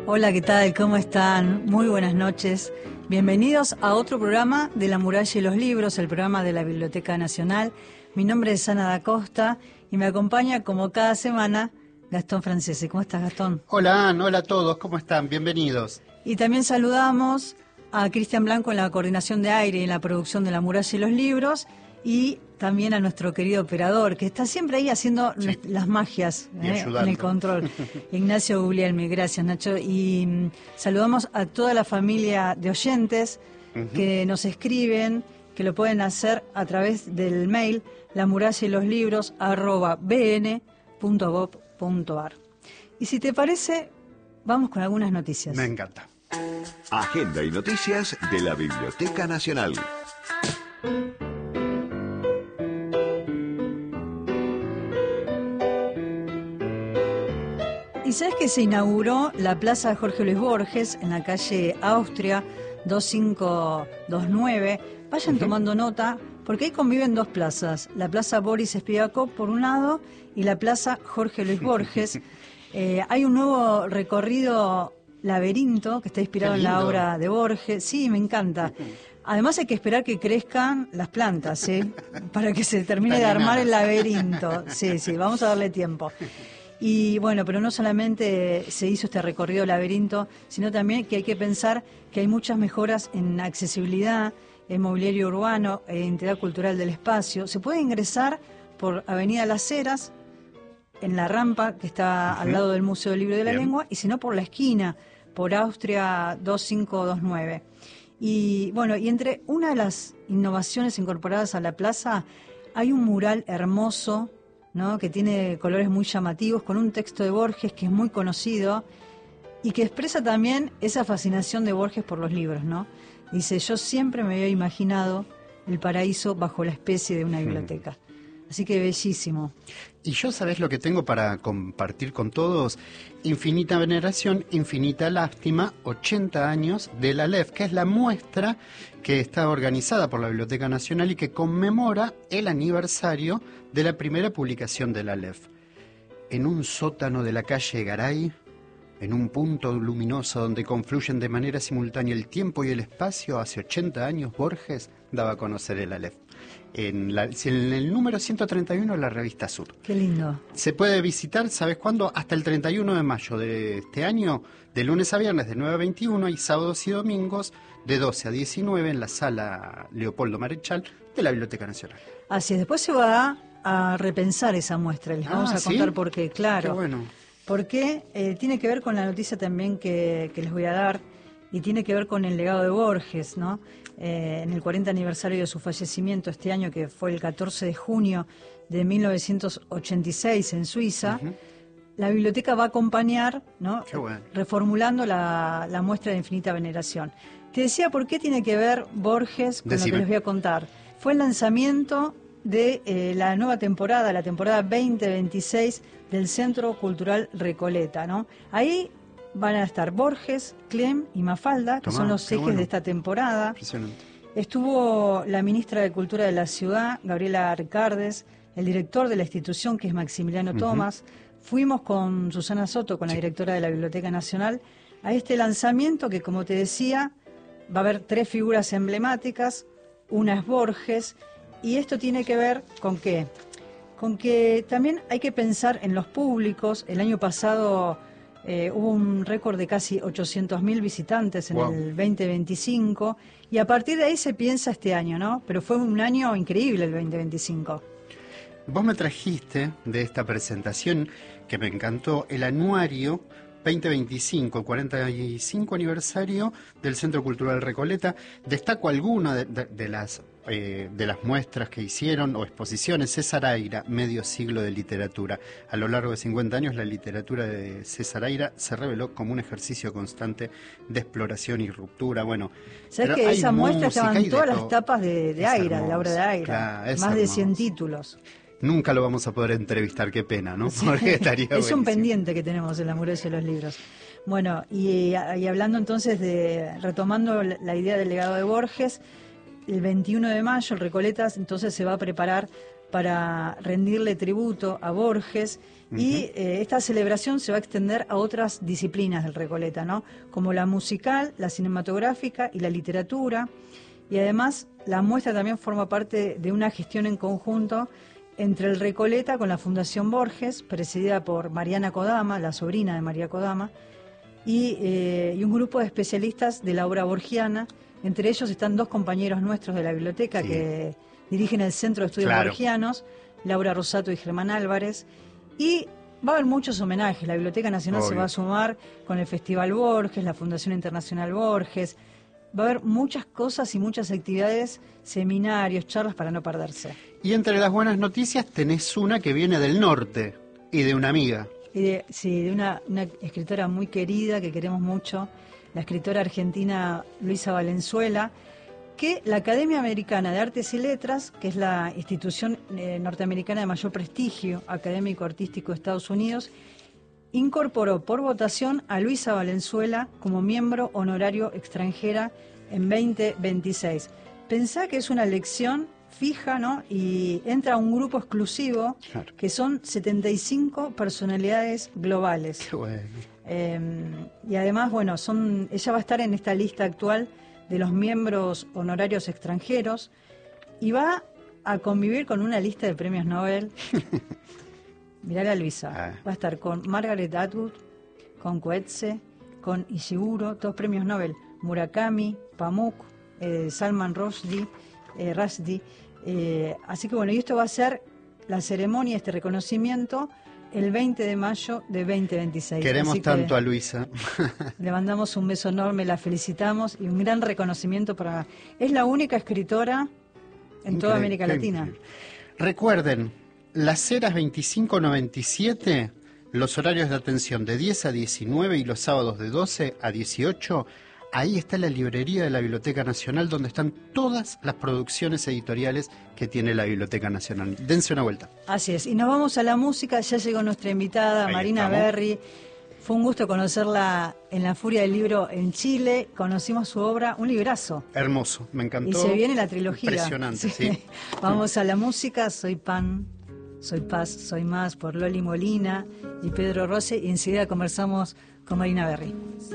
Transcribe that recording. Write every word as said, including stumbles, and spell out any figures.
Hola, ¿qué tal? ¿Cómo están? Muy buenas noches. Bienvenidos a otro programa de La Muralla y los Libros, el programa de la Biblioteca Nacional. Mi nombre es Ana da Costa y me acompaña, como cada semana, Gastón Francese. ¿Cómo estás, Gastón? Hola, Ana, hola a todos, ¿cómo están? Bienvenidos. Y también saludamos a Cristian Blanco en la coordinación de aire y en la producción de La Muralla y los Libros, y también a nuestro querido operador, que está siempre ahí haciendo sí. las magias eh, en el control, Ignacio Guglielmi. Gracias, Nacho. Y mm, saludamos a toda la familia de oyentes uh-huh. que nos escriben, que lo pueden hacer a través del mail la muralla y los libros arroba b n punto gov punto a r. Y si te parece, vamos con algunas noticias. Me encanta. Agenda y noticias de la Biblioteca Nacional. Y sabes que se inauguró la Plaza Jorge Luis Borges en la calle Austria dos cinco dos nueve. Vayan uh-huh. tomando nota, porque ahí conviven dos plazas. La Plaza Boris Spivakov por un lado y la Plaza Jorge Luis Borges. eh, hay un nuevo recorrido laberinto que está inspirado en la obra de Borges. Sí, me encanta. Además hay que esperar que crezcan las plantas, ¿eh? Para que se termine de armar el laberinto. Sí, sí, vamos a darle tiempo. Y bueno, pero no solamente se hizo este recorrido laberinto, sino también que hay que pensar que hay muchas mejoras en accesibilidad, en mobiliario urbano, en identidad cultural del espacio. Se puede ingresar por Avenida Las Heras, en la rampa que está uh-huh. al lado del Museo del Libro de la Bien. Lengua, y si no por la esquina, por Austria dos cinco dos nueve. Y bueno, y entre una de las innovaciones incorporadas a la plaza, hay un mural hermoso, ¿no?, que tiene colores muy llamativos, con un texto de Borges que es muy conocido y que expresa también esa fascinación de Borges por los libros, ¿no? Dice: yo siempre me había imaginado el paraíso bajo la especie de una biblioteca. Mm. Así que bellísimo. Y yo, ¿sabés lo que tengo para compartir con todos? Infinita veneración, infinita lástima, ochenta años de la Aleph, que es la muestra que está organizada por la Biblioteca Nacional y que conmemora el aniversario de la primera publicación de la Aleph. En un sótano de la calle Garay, en un punto luminoso donde confluyen de manera simultánea el tiempo y el espacio, hace ochenta años Borges daba a conocer el Aleph. En, la, en el número ciento treinta y uno de la revista Sur. Qué lindo. Se puede visitar, ¿sabes cuándo? Hasta el treinta y uno de mayo de este año, de lunes a viernes de nueve a veintiuno y sábados y domingos de doce a diecinueve en la sala Leopoldo Marechal de la Biblioteca Nacional. Así es, después se va a repensar esa muestra, les vamos ah, a contar ¿sí? por qué, claro. Qué bueno. Porque eh, tiene que ver con la noticia también que, que les voy a dar, y tiene que ver con el legado de Borges, ¿no? Eh, en el cuarenta aniversario de su fallecimiento este año, que fue el catorce de junio de mil novecientos ochenta y seis en Suiza, uh-huh. la biblioteca va a acompañar, ¿no? Qué bueno. reformulando la, la muestra de infinita veneración. Te decía, ¿por qué tiene que ver Borges con Decime. Lo que les voy a contar? Fue el lanzamiento de eh, la nueva temporada, la temporada veinte veintiséis del Centro Cultural Recoleta, ¿no? Ahí van a estar Borges, Clem y Mafalda, que Tomá, son los ejes bueno. de esta temporada. Impresionante. Estuvo la ministra de Cultura de la ciudad, Gabriela Ricardes, el director de la institución, que es Maximiliano uh-huh. Tomás. Fuimos con Susana Soto, con la sí. directora de la Biblioteca Nacional, a este lanzamiento que, como te decía, va a haber tres figuras emblemáticas. Una es Borges, y esto tiene que ver con qué, con que también hay que pensar en los públicos. El año pasado Eh, hubo un récord de casi ochocientos mil visitantes en wow. el veinte veinticinco, y a partir de ahí se piensa este año, ¿no? Pero fue un año increíble el veinte veinticinco. Vos me trajiste de esta presentación, que me encantó, el anuario veinte veinticinco, cuarenta y cinco aniversario del Centro Cultural Recoleta. Destaco alguna de, de, de las eh, de las muestras que hicieron o exposiciones. César Aira, medio siglo de literatura. A lo largo de cincuenta años, la literatura de César Aira se reveló como un ejercicio constante de exploración y ruptura. Bueno, ¿sabes que esa muestra estaban todas las tapas de, de Aira, de la obra de Aira? Claro, más hermoso. De cien títulos. Nunca lo vamos a poder entrevistar, qué pena, ¿no? Sí, porque estaría es buenísimo. Un pendiente que tenemos en la muralla de los libros. Bueno, y, y hablando entonces de, retomando la idea del legado de Borges, el veintiuno de mayo, el Recoletas entonces se va a preparar para rendirle tributo a Borges. Uh-huh. Y eh, esta celebración se va a extender a otras disciplinas del Recoleta, ¿no? Como la musical, la cinematográfica y la literatura. Y además la muestra también forma parte de una gestión en conjunto entre el Recoleta con la Fundación Borges, presidida por Mariana Kodama, la sobrina de María Kodama, y, eh, y un grupo de especialistas de la obra borgiana. Entre ellos están dos compañeros nuestros de la biblioteca, sí, que dirigen el Centro de Estudios claro. Borgianos, Laura Rosato y Germán Álvarez. Y va a haber muchos homenajes. La Biblioteca Nacional Obvio. se va a sumar con el Festival Borges, la Fundación Internacional Borges. Va a haber muchas cosas y muchas actividades, seminarios, charlas para no perderse. Y entre las buenas noticias tenés una que viene del norte y de una amiga. Y de, sí, de una, una escritora muy querida que queremos mucho, la escritora argentina Luisa Valenzuela, que la Academia Americana de Artes y Letras, que es la institución eh, norteamericana de mayor prestigio académico-artístico de Estados Unidos, incorporó por votación a Luisa Valenzuela como miembro honorario extranjera en veinte veintiséis. Pensá que es una elección fija, ¿no? Y entra a un grupo exclusivo, claro, que son setenta y cinco personalidades globales. Qué bueno. Eh, y además, bueno, son ella va a estar en esta lista actual de los miembros honorarios extranjeros y va a convivir con una lista de premios Nobel. Mirá la Luisa, ah. va a estar con Margaret Atwood, con Coetzee, con Ishiguro, todos premios Nobel, Murakami, Pamuk, eh, Salman Rushdie, eh, Rushdie. Eh, así que bueno, y esto va a ser la ceremonia, este reconocimiento, el veinte de mayo de veinte veintiséis. Queremos así tanto que a Luisa. Le mandamos un beso enorme, la felicitamos y un gran reconocimiento para... Es la única escritora en increíble, toda América Latina. Increíble. Recuerden, Las Heras veinticinco noventa y siete, los horarios de atención de diez a diecinueve y los sábados de doce a dieciocho. Ahí está la librería de la Biblioteca Nacional, donde están todas las producciones editoriales que tiene la Biblioteca Nacional. Dense una vuelta. Así es. Y nos vamos a la música. Ya llegó nuestra invitada, Ahí Marina estamos. Berry. Fue un gusto conocerla en La Furia del Libro en Chile. Conocimos su obra, un librazo. Hermoso, me encantó. Y se viene la trilogía. Impresionante, sí. sí. Vamos a la música. Soy Pan, soy Paz, soy Más, por Loli Molina y Pedro Rossi. Y enseguida conversamos con Marina Berry.